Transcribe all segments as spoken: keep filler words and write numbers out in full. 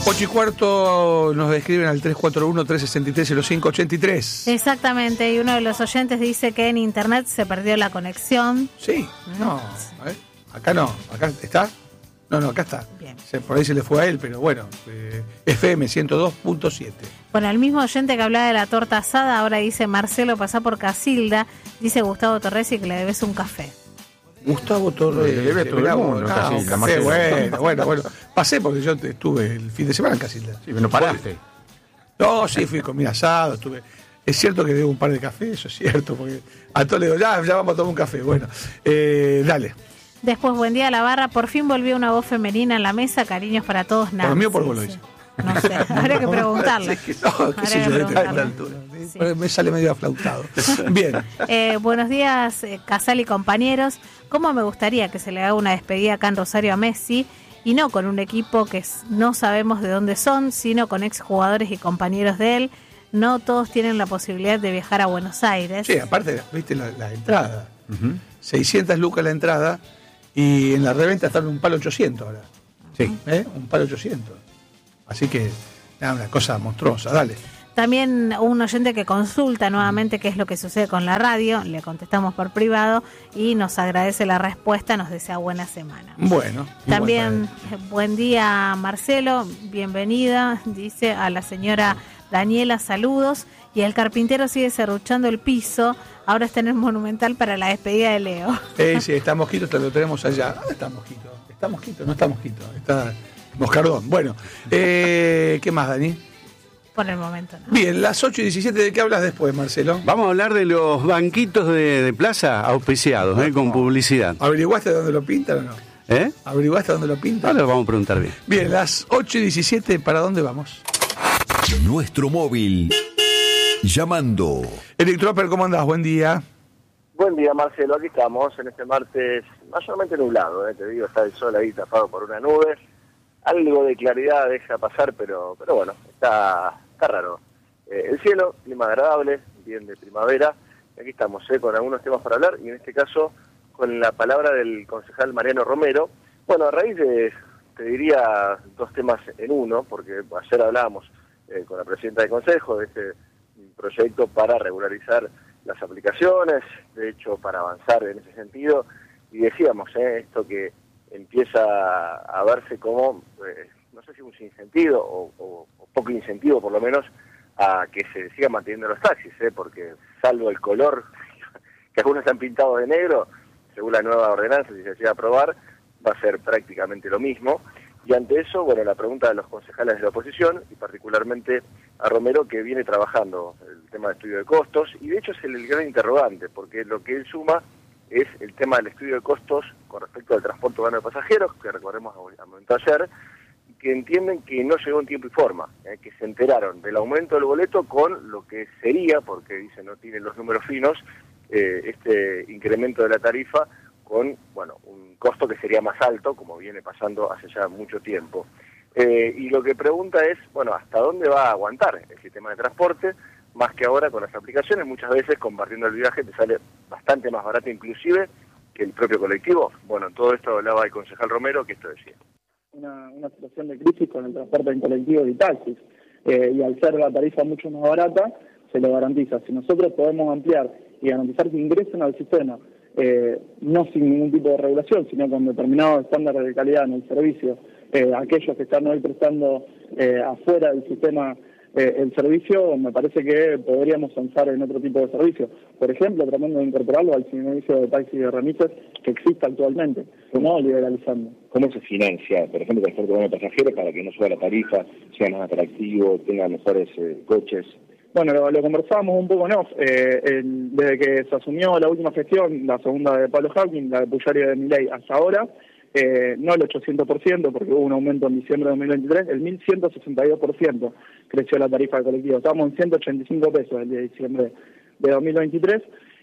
ocho y cuarto nos describen al tres cuatro uno, tres seis tres, cero cinco ocho tres. Exactamente, y uno de los oyentes dice que en internet se perdió la conexión. Sí, no, a ver, acá no, acá está. No, no, acá está. Bien. Se, por ahí se le fue a él, pero bueno, eh, F M ciento dos punto siete. Bueno, el mismo oyente que hablaba de la torta asada, ahora dice Marcelo, pasá por Casilda, dice Gustavo Torresi que le debes un café. Gustavo Torres. Le debe a todo el mundo, no, Casilda, un café, Marcelo. bueno, bueno, bueno. Pasé porque yo estuve el fin de semana en Casilda. Sí, pero no paraste. No, sí, fui con mi asado, estuve. Es cierto que debo un par de cafés, eso es cierto, porque a todos le digo, ya, ya vamos a tomar un café. Bueno, eh, dale. Después, buen día a la barra, por fin volvió una voz femenina en la mesa, cariños para todos, nada. ¿Por mí o por vos lo hice? No sé, habría que preguntarle. Sí, no, qué sé yo, de esta altura. Sí. Me sale medio aflautado. Bien. Eh, buenos días, eh, Casal y compañeros. ¿Cómo me gustaría que se le haga una despedida acá en Rosario a Messi? Y no con un equipo que no sabemos de dónde son, sino con exjugadores y compañeros de él. No todos tienen la posibilidad de viajar a Buenos Aires. Sí, aparte, viste la, la entrada. Uh-huh. seiscientas lucas la entrada y en la reventa están un palo ochocientos ahora. Sí. ¿Eh? Un palo ochocientos. Así que, nada, una cosa monstruosa, dale. También un oyente que consulta nuevamente qué es lo que sucede con la radio, le contestamos por privado y nos agradece la respuesta, nos desea buena semana. Bueno. También buen día Marcelo, bienvenida, dice a la señora Daniela, saludos. Y el carpintero sigue serruchando el piso, ahora está en el Monumental para la despedida de Leo. Eh, sí, está Mosquito, te lo tenemos allá. ¿Dónde está Mosquito? Está Mosquito, no está Mosquito, está Moscardón. Bueno, eh, ¿qué más, Dani? Por el momento no. Bien, las ocho y diecisiete, ¿de qué hablas después, Marcelo? Vamos a hablar de los banquitos de, de plaza auspiciados, eh, con publicidad. ¿Averiguaste dónde lo pintan o no? ¿Eh? ¿Averiguaste dónde lo pintan? Ahora lo vamos a preguntar bien. Bien, las ocho y diecisiete, ¿para dónde vamos? Nuestro móvil. Llamando. Electroper, ¿cómo andás? Buen día. Buen día, Marcelo. Aquí estamos en este martes mayormente nublado, ¿eh? Te digo, está el sol ahí tapado por una nube. Algo de claridad deja pasar, pero pero bueno, está, está raro. Eh, el cielo, clima agradable, bien de primavera. Aquí estamos, ¿eh? Con algunos temas para hablar y en este caso con la palabra del concejal Mariano Romero. Bueno, a raíz de, te diría, dos temas en uno, porque ayer hablábamos eh, con la presidenta del consejo de este proyecto para regularizar las aplicaciones, de hecho para avanzar en ese sentido, y decíamos eh, esto que empieza a verse como, eh, no sé si un sinsentido o, o, o poco incentivo por lo menos, a que se sigan manteniendo los taxis, eh, porque salvo el color, que algunos han pintado de negro, según la nueva ordenanza, si se llega a aprobar, va a ser prácticamente lo mismo. Y ante eso, bueno, la pregunta de los concejales de la oposición, y particularmente a Romero, que viene trabajando el tema de estudio de costos, y de hecho es el, el gran interrogante, porque lo que él suma es el tema del estudio de costos con respecto al transporte urbano de pasajeros, que recordemos al momento ayer, y que entienden que no llegó en tiempo y forma, eh, que se enteraron del aumento del boleto con lo que sería, porque dicen no tienen los números finos, eh, este incremento de la tarifa con, bueno, un costo que sería más alto, como viene pasando hace ya mucho tiempo. Eh, y lo que pregunta es, bueno, ¿hasta dónde va a aguantar el sistema de transporte? Más que ahora con las aplicaciones, muchas veces compartiendo el viaje te sale bastante más barato inclusive que el propio colectivo. Bueno, todo esto hablaba el concejal Romero, que esto decía. Una, una situación de crisis con el transporte en colectivo y taxis, eh, y al ser la tarifa mucho más barata, se lo garantiza. Si nosotros podemos ampliar y garantizar que ingresen al sistema, eh, no sin ningún tipo de regulación, sino con determinados estándares de calidad en el servicio, eh, aquellos que están hoy prestando eh, afuera del sistema eh, el servicio, me parece que podríamos avanzar en otro tipo de servicio. Por ejemplo, tratando de incorporarlo al servicio de taxi de remises que existe actualmente, no liberalizando. ¿Cómo se financia, por ejemplo, el transporte urbano de pasajeros para que no suba la tarifa, sea más atractivo, tenga mejores eh, coches? Bueno, lo, lo conversábamos un poco en off. Eh, el, desde que se asumió la última gestión, la segunda de Pablo Hawking, la de Puyari y de Milei, hasta ahora, eh, no el ochocientos por ciento, porque hubo un aumento en diciembre de dos mil veintitrés, el mil ciento sesenta y dos por ciento creció la tarifa de colectivo. Estábamos en ciento ochenta y cinco pesos el día de diciembre de dos mil veintitrés.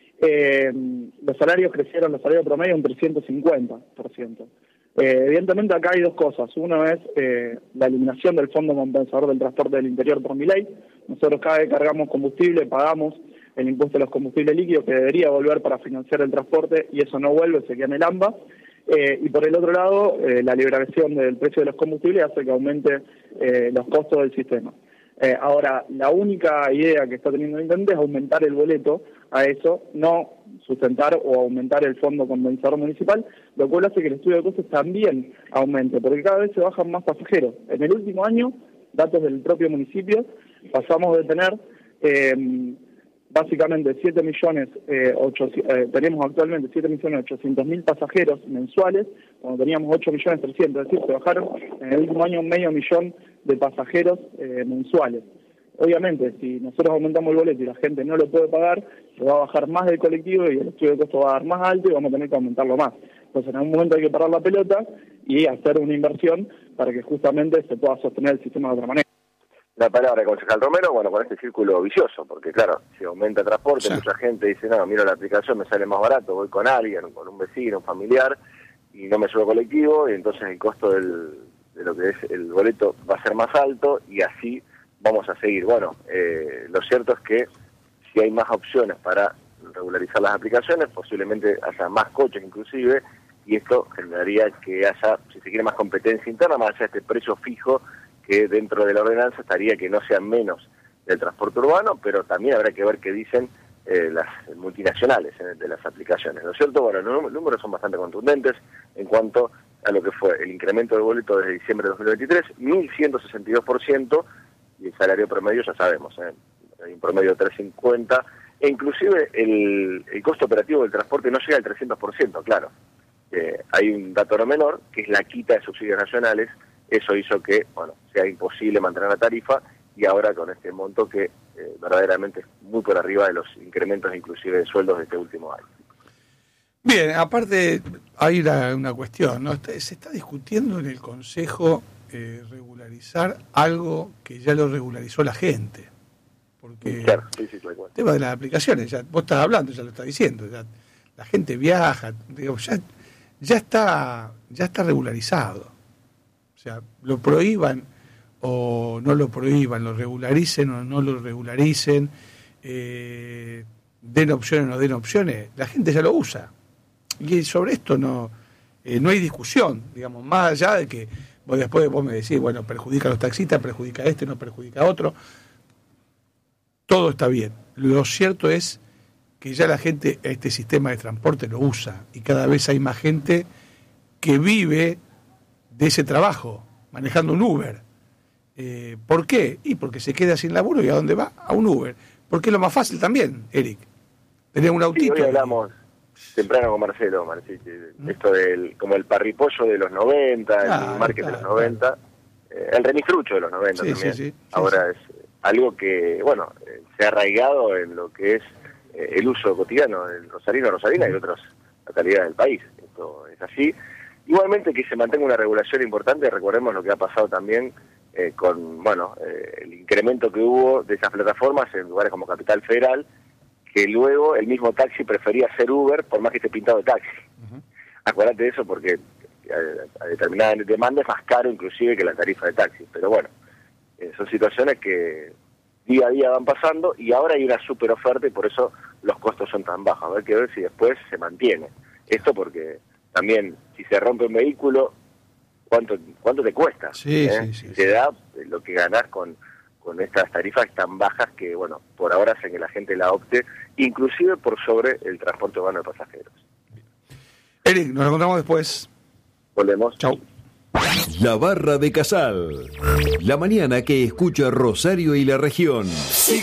Eh, los salarios crecieron, los salarios promedio un trescientos cincuenta por ciento. Eh, evidentemente acá hay dos cosas. Uno es eh, la eliminación del Fondo Compensador del Transporte del Interior por Milei. Nosotros cada vez que cargamos combustible pagamos el impuesto a los combustibles líquidos que debería volver para financiar el transporte y eso no vuelve, se queda en el AMBA. Eh, y por el otro lado, eh, la liberación del precio de los combustibles hace que aumente eh, los costos del sistema. Eh, ahora, la única idea que está teniendo el intendente es aumentar el boleto a eso, no sustentar o aumentar el fondo compensador municipal, lo cual hace que el estudio de costos también aumente, porque cada vez se bajan más pasajeros. En el último año, datos del propio municipio, pasamos de tener eh, básicamente siete millones, eh, ocho, eh, tenemos actualmente siete millones ochocientos mil pasajeros mensuales, cuando teníamos ocho millones trescientos, es decir, se bajaron en el último año medio millón de pasajeros eh, mensuales. Obviamente, si nosotros aumentamos el boleto y la gente no lo puede pagar, se va a bajar más del colectivo y el estudio de costo va a dar más alto y vamos a tener que aumentarlo más. Entonces, en algún momento hay que parar la pelota y hacer una inversión para que justamente se pueda sostener el sistema de otra manera. La palabra, concejal Romero, bueno, con este círculo vicioso, porque claro, si aumenta el transporte, sí. mucha gente dice, no, miro la aplicación, me sale más barato, voy con alguien, con un vecino, un familiar, y no me subo colectivo, y entonces el costo del, de lo que es el boleto va a ser más alto, y así vamos a seguir. Bueno, eh, lo cierto es que si hay más opciones para regularizar las aplicaciones, posiblemente haya más coches inclusive, y esto generaría que haya, si se quiere, más competencia interna, más allá de este precio fijo, que dentro de la ordenanza estaría que no sean menos del transporte urbano, pero también habrá que ver qué dicen eh, las multinacionales eh, de las aplicaciones, ¿no es cierto? Bueno, los números son bastante contundentes en cuanto a lo que fue el incremento del boleto desde diciembre de dos mil veintitrés, mil ciento sesenta y dos por ciento, y el salario promedio ya sabemos, ¿eh? Hay un promedio de tres cincuenta, e inclusive el, el costo operativo del transporte no llega al trescientos por ciento, claro. Eh, hay un dato no menor, que es la quita de subsidios nacionales. Eso hizo que, bueno, sea imposible mantener la tarifa, y ahora con este monto que eh, verdaderamente es muy por arriba de los incrementos inclusive de sueldos de este último año. Bien, aparte hay una, una cuestión, ¿no? Se está discutiendo en el Consejo eh, regularizar algo que ya lo regularizó la gente. Porque claro, sí, sí, tal cual. El tema de las aplicaciones, ya vos estás hablando, ya lo estás diciendo, ya la gente viaja, digo, ya, ya está, ya está regularizado. O sea, lo prohíban o no lo prohíban, lo regularicen o no lo regularicen, eh, den opciones o no den opciones, la gente ya lo usa. Y sobre esto no eh, no hay discusión, digamos, más allá de que vos después vos me decís, bueno, perjudica a los taxistas, perjudica a este, no perjudica a otro. Todo está bien. Lo cierto es que ya la gente este sistema de transporte lo usa y cada vez hay más gente que vive de ese trabajo, manejando un Uber. Eh, ¿Por qué? Y porque se queda sin laburo, ¿y a dónde va? A un Uber. Porque es lo más fácil también, Eric. Tener un autito. Sí, hoy hablamos y... temprano con Marcelo, Marcelo, ¿Mm? esto del como el parripollo de los noventa, claro, el market claro, de los noventa, claro. eh, el remistrucho de los noventa sí, también. Sí, sí, ahora sí, es algo que, bueno, eh, se ha arraigado en lo que es eh, el uso cotidiano del rosarino, rosarina y de otras localidades del país. Esto es así. Igualmente que se mantenga una regulación importante, recordemos lo que ha pasado también eh, con, bueno, eh, el incremento que hubo de esas plataformas en lugares como Capital Federal, que luego el mismo taxi prefería hacer Uber por más que esté pintado de taxi. Uh-huh. Acuérdate de eso porque a, a determinada demanda es más caro inclusive que la tarifa de taxi, pero bueno, eh, son situaciones que día a día van pasando y ahora hay una super oferta y por eso los costos son tan bajos. Habrá que ver si después se mantiene. Esto porque también, si se rompe un vehículo, ¿cuánto cuánto te cuesta? Sí, ¿eh? sí, sí. Te sí. da lo que ganás con, con estas tarifas tan bajas que, bueno, por ahora hacen que la gente la opte, inclusive por sobre el transporte urbano de pasajeros. Eric, nos encontramos después. Volvemos. Chau. La Barra de Casal. La mañana que escucha Rosario y la región. Si